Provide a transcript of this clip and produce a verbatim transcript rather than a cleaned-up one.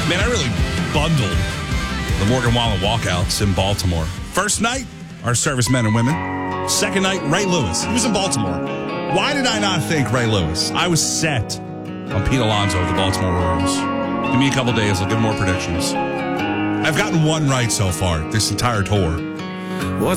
Man, I really bundled the Morgan Wallen walkouts in Baltimore. First night, our servicemen and women. Second night, Ray Lewis. He was in Baltimore. Why did I not think Ray Lewis? I was set on Pete Alonso of the Baltimore Orioles. Give me a couple days. I'll give more predictions. I've gotten one right so far this entire tour.